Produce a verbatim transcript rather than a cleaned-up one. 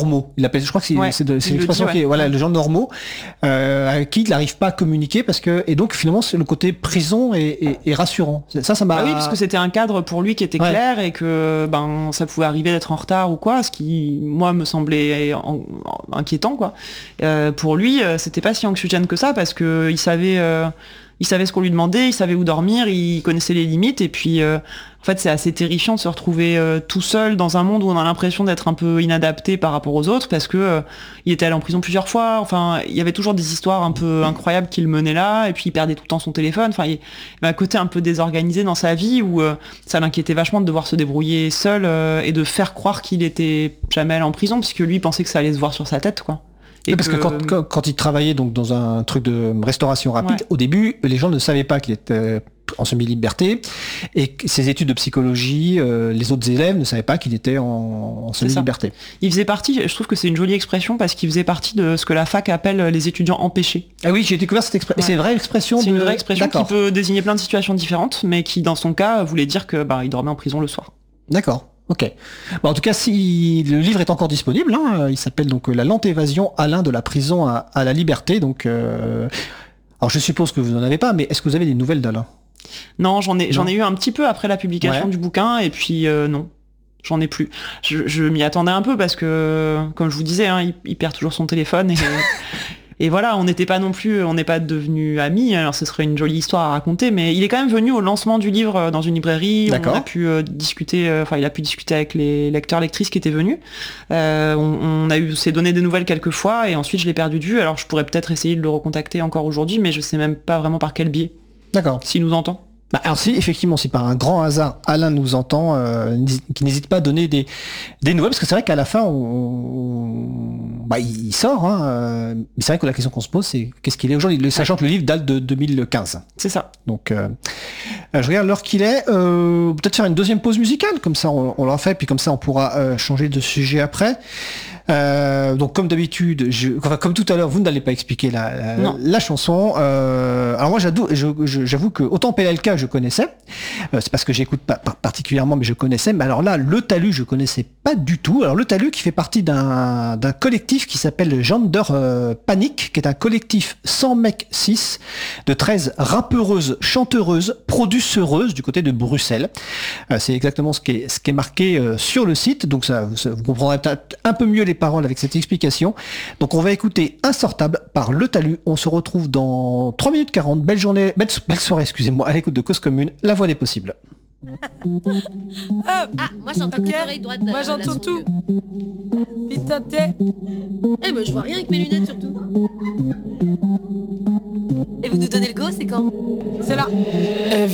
normaux. Il appelle, je crois que c'est, Ouais, c'est, de, c'est il le l'expression dit, qui est, ouais. voilà, les gens normaux, euh, à qui il n'arrive pas à communiquer parce que, et donc finalement, c'est le côté prison et, et, et rassurant. Ça, ça m'a. Bah oui, parce que c'était un cadre pour lui qui était Ouais. clair et que ben ça pouvait arriver d'être en retard ou quoi, ce qui moi me semblait en- en- inquiétant quoi. Euh, pour lui, euh, c'était pas si anxiogène que ça parce que il savait, euh, il savait ce qu'on lui demandait, il savait où dormir, il connaissait les limites et puis euh, en fait c'est assez terrifiant de se retrouver euh, tout seul dans un monde où on a l'impression d'être un peu inadapté par rapport aux autres parce que euh, il était allé en prison plusieurs fois. Enfin, il y avait toujours des histoires un peu incroyables qu'il menait là et puis il perdait tout le temps son téléphone. Enfin, il y avait un côté un peu désorganisé dans sa vie où euh, ça l'inquiétait vachement de devoir se débrouiller seul euh, et de faire croire qu'il était jamais allé en prison parce que lui il pensait que ça allait se voir sur sa tête quoi. Et parce que, que quand, quand, quand il travaillait donc dans un truc de restauration rapide, ouais. Au début, les gens ne savaient pas qu'il était en semi-liberté et ses études de psychologie, euh, les autres élèves ne savaient pas qu'il était en, en semi-liberté. Il faisait partie, je trouve que c'est une jolie expression parce qu'il faisait partie de ce que la fac appelle les étudiants empêchés. Ah oui, j'ai découvert cette expression. Ouais. C'est une vraie expression. C'est de... une vraie expression D'accord. qui peut désigner plein de situations différentes, mais qui dans son cas voulait dire que bah il dormait en prison le soir. D'accord. Ok. Bon, en tout cas, si le livre est encore disponible, hein, il s'appelle donc La lente évasion, Alain de la prison à, à la liberté. Donc, euh... alors je suppose que vous n'en avez pas, mais est-ce que vous avez des nouvelles d'Alain ? Non, j'en ai, non. j'en ai eu un petit peu après la publication ouais. du bouquin, et puis euh, non, j'en ai plus. Je, je m'y attendais un peu parce que, comme je vous disais, hein, il, il perd toujours son téléphone et. Et voilà, on n'était pas non plus, on n'est pas devenus amis, alors ce serait une jolie histoire à raconter, mais il est quand même venu au lancement du livre dans une librairie, D'accord. on a pu euh, discuter, enfin euh, il a pu discuter avec les lecteurs, lectrices qui étaient venus, euh, on, on a eu, s'est donné des nouvelles quelques fois, et ensuite je l'ai perdu de vue, alors je pourrais peut-être essayer de le recontacter encore aujourd'hui, mais je sais même pas vraiment par quel biais. D'accord. S'il nous entend. Bah alors si effectivement si par un grand hasard Alain nous entend, euh, qui n'hésite pas à donner des, des nouvelles, parce que c'est vrai qu'à la fin on, on, bah, il sort, hein, euh, mais c'est vrai que la question qu'on se pose c'est qu'est-ce qu'il est aujourd'hui, sachant que le livre date de deux mille quinze. C'est ça. Donc euh, je regarde l'heure qu'il est, euh, peut-être faire une deuxième pause musicale, comme ça on, on l'en fait, puis comme ça on pourra euh, changer de sujet après. Euh, donc comme d'habitude, je, enfin, comme tout à l'heure, vous n'allez pas expliquer la, la, la chanson. Euh, alors moi j'avoue, je, je, j'avoue que autant P L K je connaissais, euh, c'est parce que j'écoute pas particulièrement, mais je connaissais. Mais alors là, Le Talus je connaissais pas du tout. Alors Le Talus qui fait partie d'un, d'un collectif qui s'appelle Gender euh, Panic, qui est un collectif sans mec six de treize rappeuses, chanteuses, produceuses du côté de Bruxelles. Euh, c'est exactement ce qui est, ce qui est marqué euh, sur le site. Donc ça, ça vous comprendrez peut-être un peu mieux les paroles avec cette explication. Donc on va écouter Insortable par Le Talus. On se retrouve dans trois minutes quarante. Belle journée, belle, belle soirée, excusez-moi, à l'écoute de Cause Commune, la voix des possibles. Ah, moi j'entends que l'oreille droite. Moi j'entends tout. Putain t'es. Eh ben je vois rien avec mes lunettes surtout. Et vous nous donnez le go, c'est quand ? C'est là. Euh,